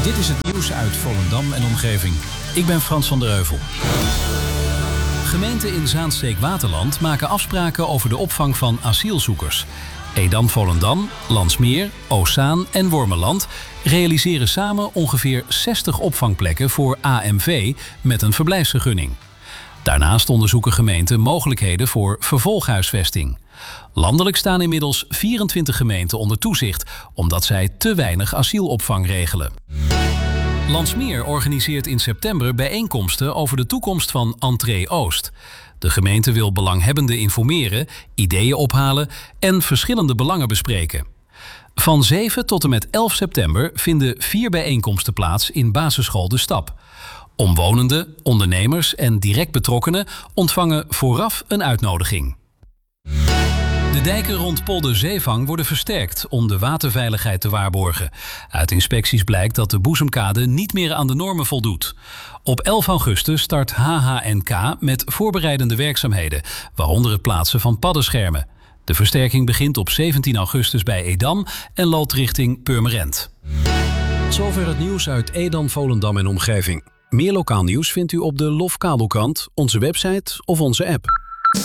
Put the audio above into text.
Dit is het nieuws uit Volendam en omgeving. Ik ben Frans van der Heuvel. Gemeenten in Zaanstreek-Waterland maken afspraken over de opvang van asielzoekers. Edam-Volendam, Landsmeer, Oostzaan en Wormerland realiseren samen ongeveer 60 opvangplekken voor AMV met een verblijfsvergunning. Daarnaast onderzoeken gemeenten mogelijkheden voor vervolghuisvesting. Landelijk staan inmiddels 24 gemeenten onder toezicht, omdat zij te weinig asielopvang regelen. Landsmeer organiseert in september bijeenkomsten over de toekomst van Entree Oost. De gemeente wil belanghebbenden informeren, ideeën ophalen en verschillende belangen bespreken. Van 7 tot en met 11 september vinden 4 bijeenkomsten plaats in basisschool De Stap. Omwonenden, ondernemers en direct betrokkenen ontvangen vooraf een uitnodiging. De dijken rond Polder Zeevang worden versterkt om de waterveiligheid te waarborgen. Uit inspecties blijkt dat de boezemkade niet meer aan de normen voldoet. Op 11 augustus start HHNK met voorbereidende werkzaamheden, waaronder het plaatsen van paddenschermen. De versterking begint op 17 augustus bij Edam en loopt richting Purmerend. Tot zover het nieuws uit Edam, Volendam en omgeving. Meer lokaal nieuws vindt u op de LOF Kabelkrant, onze website of onze app.